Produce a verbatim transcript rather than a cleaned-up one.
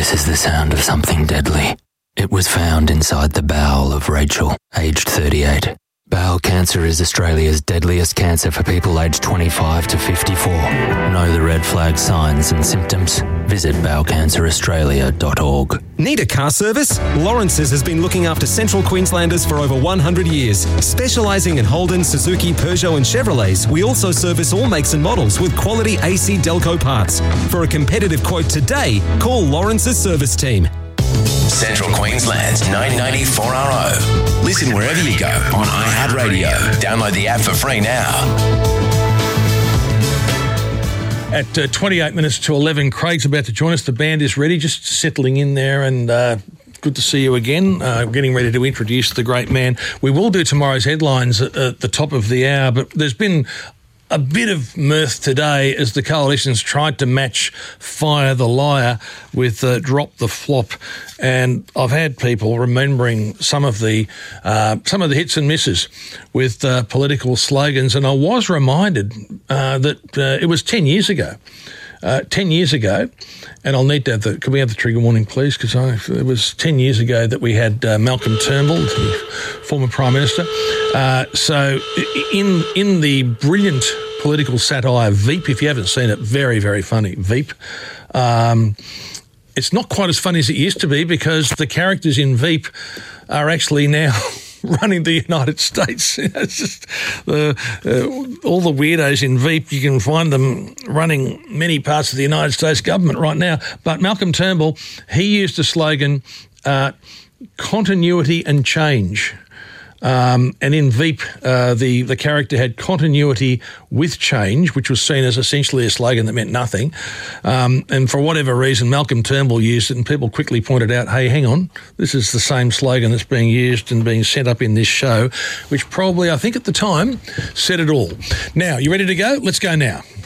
This is the sound of something deadly. It was found inside the bowel of Rachel, aged thirty-eight. Bowel cancer is Australia's deadliest cancer for people aged twenty-five to fifty-four. Know the red flag signs and symptoms? Visit bowel cancer australia dot org. Need a car service? Lawrence's has been looking after Central Queenslanders for over one hundred years. Specialising in Holden, Suzuki, Peugeot and Chevrolets, we also service all makes and models with quality A C Delco parts. For a competitive quote today, call Lawrence's service team. Central Queensland's nine ninety-four R O. Listen wherever you go on iHeartRadio. Download the app for free now. At uh, twenty-eight minutes to eleven, Craig's about to join us. The band is ready, just settling in there, and uh, good to see you again. Uh, getting ready to introduce the great man. We will do tomorrow's headlines at, at the top of the hour, but there's been a bit of mirth today as the coalition's tried to match Fire the Liar with uh, Drop the Flop, and I've had people remembering some of the uh, some of the hits and misses with uh, political slogans, and I was reminded uh, that uh, it was ten years ago. Uh, ten years ago, and I'll need to have the, could we have the trigger warning, please? Because it was ten years ago that we had uh, Malcolm Turnbull, the former Prime Minister. Uh, so in in the brilliant political satire Veep, if you haven't seen it, very, very funny, Veep. Um, it's not quite as funny as it used to be because the characters in Veep are actually now running the United States. It's just uh, uh, all the weirdos in Veep, you can find them running many parts of the United States government right now. But Malcolm Turnbull, he used a slogan, uh, continuity and change. Um, and in Veep, uh, the, the character had continuity with change, which was seen as essentially a slogan that meant nothing. Um, and for whatever reason, Malcolm Turnbull used it, and people quickly pointed out, hey, hang on, this is the same slogan that's being used and being set up in this show, which probably, I think at the time, said it all. Now, you ready to go? Let's go now.